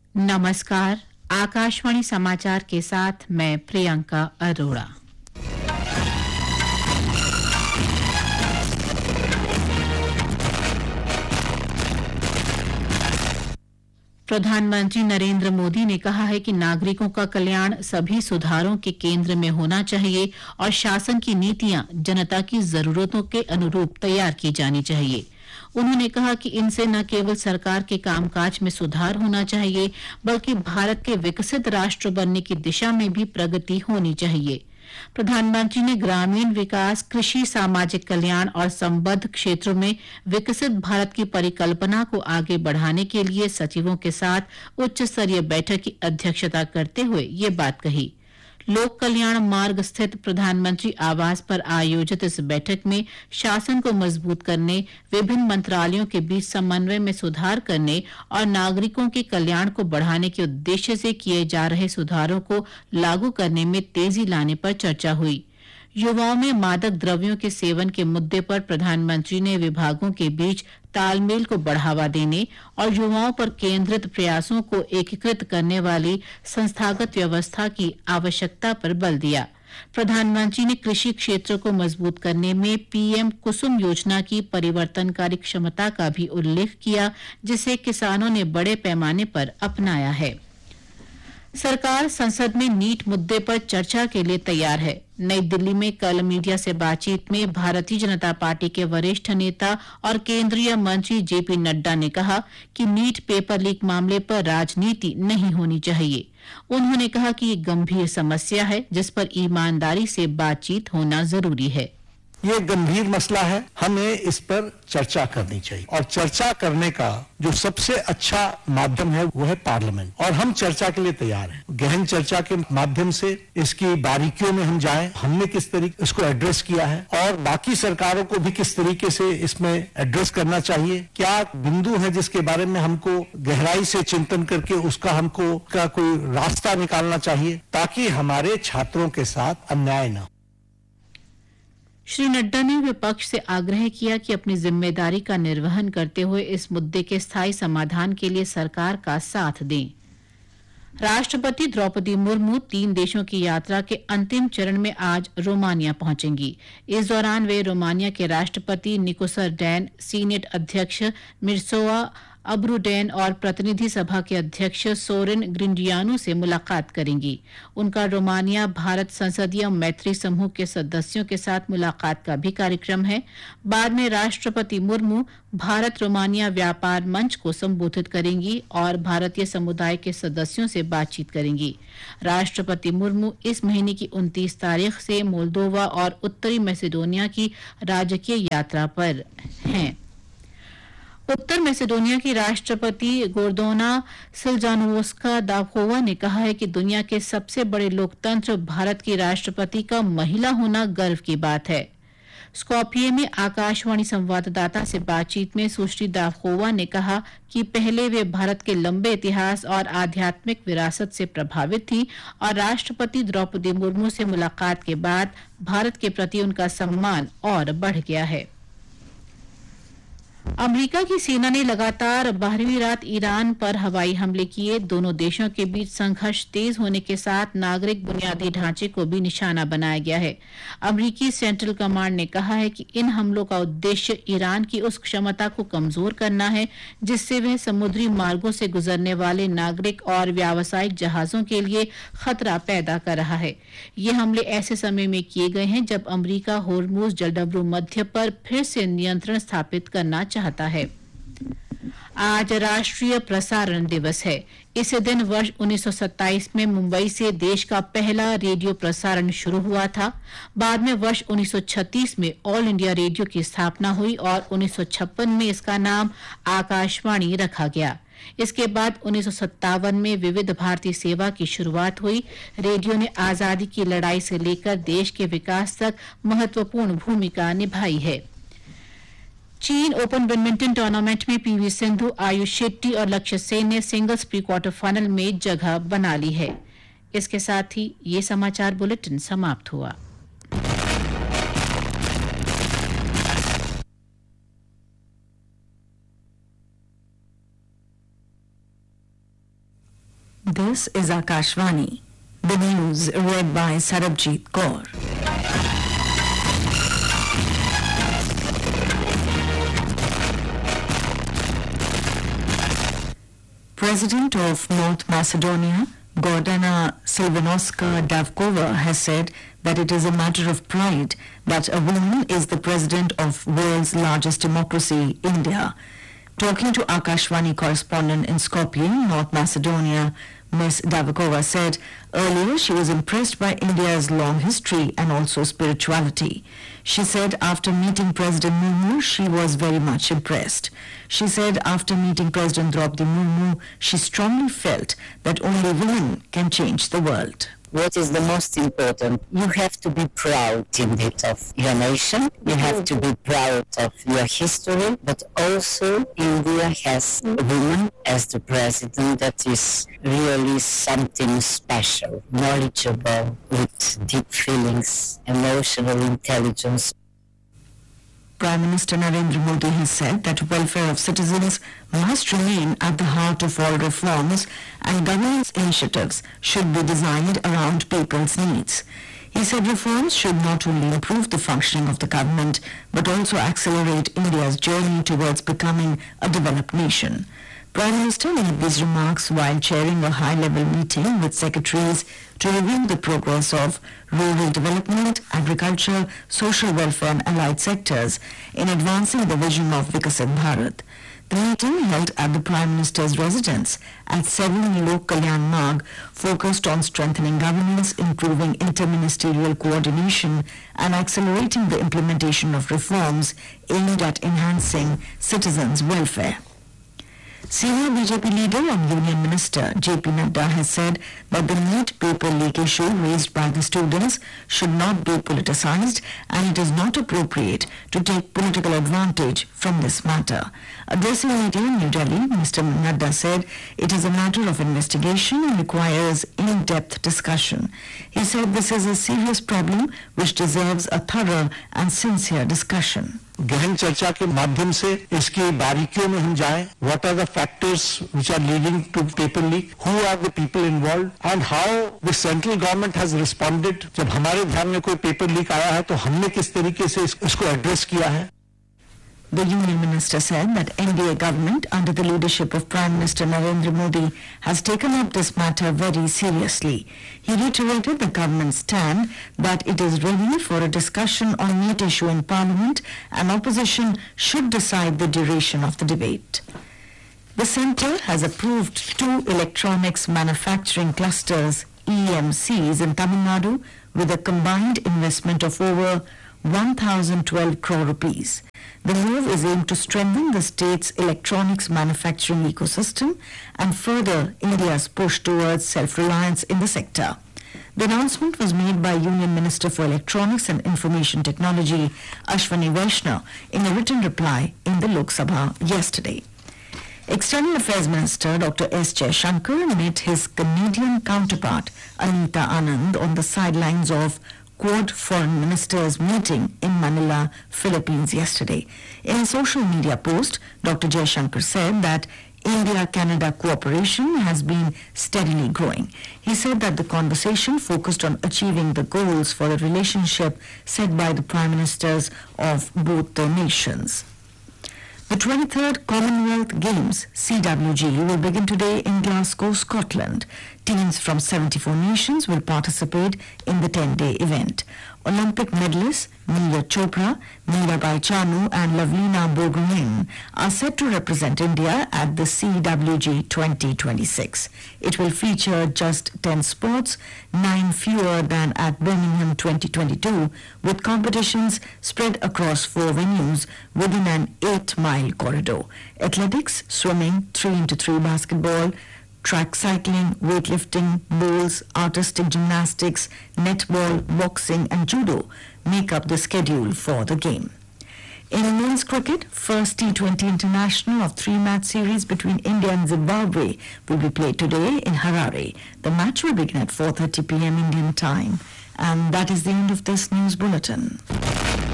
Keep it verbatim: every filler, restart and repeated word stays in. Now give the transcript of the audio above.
नमस्कार। आकाशवाणी समाचार के साथ मैं प्रियंका अरोड़ा। प्रधानमंत्री नरेंद्र मोदी ने कहा है कि नागरिकों का कल्याण सभी सुधारों के केंद्र में होना चाहिए और शासन की नीतियां जनता की जरूरतों के अनुरूप तैयार की जानी चाहिए। उन्होंने कहा कि इनसे न केवल सरकार के कामकाज में सुधार होना चाहिए, बल्कि भारत के विकसित राष्ट्र बनने की दिशा में भी प्रगति होनी चाहिए। प्रधानमंत्री ने ग्रामीण विकास, कृषि, सामाजिक कल्याण और संबद्ध क्षेत्रों में विकसित भारत की परिकल्पना को आगे बढ़ाने के लिए सचिवों के साथ उच्च स्तरीय बैठक की अध्यक्षता करते हुए ये बात कही। लोक कल्याण मार्ग स्थित प्रधानमंत्री आवास पर आयोजित इस बैठक में शासन को मजबूत करने, विभिन्न मंत्रालयों के बीच समन्वय में सुधार करने और नागरिकों के कल्याण को बढ़ाने के उद्देश्य से किए जा रहे सुधारों को लागू करने में तेजी लाने पर चर्चा हुई। युवाओं में मादक द्रव्यों के सेवन के मुद्दे पर प्रधानमंत्री ने विभागों के बीच तालमेल को बढ़ावा देने और युवाओं पर केंद्रित प्रयासों को एकीकृत करने वाली संस्थागत व्यवस्था की आवश्यकता पर बल दिया। प्रधानमंत्री ने कृषि क्षेत्र को मजबूत करने में पीएम कुसुम योजना की परिवर्तनकारी क्षमता का भी उल्लेख किया, जिसे किसानों ने बड़े पैमाने पर अपनाया है। सरकार संसद में नीट मुद्दे पर चर्चा के लिए तैयार है। नई दिल्ली में कल मीडिया से बातचीत में भारतीय जनता पार्टी के वरिष्ठ नेता और केंद्रीय मंत्री जेपी नड्डा ने कहा कि नीट पेपर लीक मामले पर राजनीति नहीं होनी चाहिए। उन्होंने कहा कि ये गंभीर समस्या है, जिस पर ईमानदारी से बातचीत होना जरूरी है। ये गंभीर मसला है, हमें इस पर चर्चा करनी चाहिए और चर्चा करने का जो सबसे अच्छा माध्यम है वो है पार्लियामेंट, और हम चर्चा के लिए तैयार हैं। गहन चर्चा के माध्यम से इसकी बारीकियों में हम जाएं, हमने किस तरीके इसको एड्रेस किया है और बाकी सरकारों को भी किस तरीके से इसमें एड्रेस करना चाहिए, क्या बिंदु है जिसके बारे में हमको गहराई से चिंतन करके उसका हमको का कोई रास्ता निकालना चाहिए, ताकि हमारे छात्रों के साथ अन्याय न हो। श्री नड्डा ने विपक्ष से आग्रह किया कि अपनी जिम्मेदारी का निर्वहन करते हुए इस मुद्दे के स्थायी समाधान के लिए सरकार का साथ दें। राष्ट्रपति द्रौपदी मुर्मू तीन देशों की यात्रा के अंतिम चरण में आज रोमानिया पहुंचेंगी। इस दौरान वे रोमानिया के राष्ट्रपति निकोसर डैन, सीनेट अध्यक्ष मिर्सोआ अब्रूडेन और प्रतिनिधि सभा के अध्यक्ष सोरेन ग्रिंडियानो से मुलाकात करेंगी। उनका रोमानिया भारत संसदीय मैत्री समूह के सदस्यों के साथ मुलाकात का भी कार्यक्रम है। बाद में राष्ट्रपति मुर्मू भारत रोमानिया व्यापार मंच को संबोधित करेंगी और भारतीय समुदाय के सदस्यों से बातचीत करेंगी। राष्ट्रपति मुर्मू इस महीने की उनतीस तारीख से मोल्दोवा और उत्तरी मैसेडोनिया की राजकीय यात्रा पर हैं। उत्तर मैसेडोनिया की राष्ट्रपति गोर्दाना सिल्जानोवस्का दावकोवा ने कहा है कि दुनिया के सबसे बड़े लोकतंत्र भारत की राष्ट्रपति का महिला होना गर्व की बात है। स्कॉपिये में आकाशवाणी संवाददाता से बातचीत में सुश्री दावकोवा ने कहा कि पहले वे भारत के लंबे इतिहास और आध्यात्मिक विरासत से प्रभावित थी और राष्ट्रपति द्रौपदी मुर्मू से मुलाकात के बाद भारत के प्रति उनका सम्मान और बढ़ गया है। अमेरिका की सेना ने लगातार बारहवीं रात ईरान पर हवाई हमले किए। दोनों देशों के बीच संघर्ष तेज होने के साथ नागरिक बुनियादी ढांचे को भी निशाना बनाया गया है। अमेरिकी सेंट्रल कमांड ने कहा है कि इन हमलों का उद्देश्य ईरान की उस क्षमता को कमजोर करना है जिससे वह समुद्री मार्गों से गुजरने वाले नागरिक और व्यावसायिक जहाजों के लिए खतरा पैदा कर रहा है। ये हमले ऐसे समय में किए गए हैं जब अमेरिका होर्मुज जलडबरू मध्य पर फिर से नियंत्रण स्थापित करना चाहता है। आज राष्ट्रीय प्रसारण दिवस है। इस दिन वर्ष उन्नीस सौ सत्ताईस में मुंबई से देश का पहला रेडियो प्रसारण शुरू हुआ था। बाद में वर्ष उन्नीस सौ छत्तीस में ऑल इंडिया रेडियो की स्थापना हुई और उन्नीस सौ छप्पन में इसका नाम आकाशवाणी रखा गया। इसके बाद उन्नीस सौ सत्तावन में विविध भारती सेवा की शुरुआत हुई। रेडियो ने आजादी की लड़ाई से लेकर देश के विकास तक महत्वपूर्ण भूमिका निभाई है। चीन ओपन बैडमिंटन टूर्नामेंट में पीवी सिंधु, आयुष शेट्टी और लक्ष्य सेन ने सिंगल्स प्री क्वार्टर फाइनल में जगह बना ली है। इसके साथ ही ये समाचार बुलेटिन समाप्त हुआ। This is Akashvani. The news read by Sarabjit Kaur. President of North Macedonia, Gordana Silvanoska Davkova, has said that it is a matter of pride that a woman is the president of world's largest democracy, India. Talking to Akashvani correspondent in Skopje, North Macedonia, Miz Davkova said earlier she was impressed by India's long history and also spirituality. She said after meeting President Murmu, she was very much impressed. She said after meeting President Draupadi Murmu, she strongly felt that only women can change the world. What is the most important? You have to be proud indeed of your nation. You have to be proud of your history. But also India has a woman as the president that is really something special, knowledgeable, with deep feelings, emotional intelligence. Prime Minister Narendra Modi has said that welfare of citizens must remain at the heart of all reforms and governance initiatives should be designed around people's needs. He said reforms should not only improve the functioning of the government but also accelerate India's journey towards becoming a developed nation. Prime Minister made these remarks while chairing a high-level meeting with secretaries to review the progress of rural development, agriculture, social welfare and allied sectors in advancing the vision of Viksit Bharat. The meeting, held at the Prime Minister's residence at seven Lok Kalyan Marg, focused on strengthening governance, improving interministerial coordination and accelerating the implementation of reforms aimed at enhancing citizens' welfare. Senior B J P leader and Union Minister J P Nadda has said that the NEET paper leak issue raised by the students should not be politicized and it is not appropriate to take political advantage from this matter. Addressing media in New Delhi, Mister Nadda said it is a matter of investigation and requires in-depth discussion. He said this is a serious problem which deserves a thorough and sincere discussion. गहन चर्चा के माध्यम से इसकी बारीकियों में हम जाएं. What are the factors which are leading to paper leak? Who are the people involved? And how the central government has responded? जब हमारे ध्यान में कोई paper leak आया है तो हमने किस तरीके से इसको address किया है? The Union Minister said that N D A government under the leadership of Prime Minister Narendra Modi has taken up this matter very seriously. He reiterated the government's stand that it is ready for a discussion on NEET issue in Parliament and opposition should decide the duration of the debate. The centre has approved two electronics manufacturing clusters, E M Cs, in Tamil Nadu with a combined investment of over one thousand twelve crore rupees. The move is aimed to strengthen the state's electronics manufacturing ecosystem and further India's push towards self-reliance in the sector. The announcement was made by Union Minister for Electronics and Information Technology, Ashwani Vaishnaw, in a written reply in the Lok Sabha yesterday. External Affairs Minister Doctor S. Jaishankar met his Canadian counterpart, Anita Anand, on the sidelines of Quad Foreign Ministers meeting in Manila, Philippines yesterday. In a social media post, Doctor Jaishankar said that India-Canada cooperation has been steadily growing. He said that the conversation focused on achieving the goals for the relationship set by the Prime Ministers of both the nations. The twenty-third Commonwealth Games, C W G, will begin today in Glasgow, Scotland. Teams from seventy-four nations will participate in the ten-day event. Olympic medalists Neeraj Chopra, Mirabai Chanu and Lavlina Borgohain are set to represent India at the C W G twenty twenty-six. It will feature just ten sports, nine fewer than at Birmingham twenty twenty-two, with competitions spread across four venues within an eight-mile corridor. Athletics, swimming, three into three basketball, track cycling, weightlifting, bowls, artistic gymnastics, netball, boxing and judo make up the schedule for the game. In men's cricket, first T twenty international of three-match series between India and Zimbabwe will be played today in Harare. The match will begin at four thirty p m Indian time. And that is the end of this news bulletin.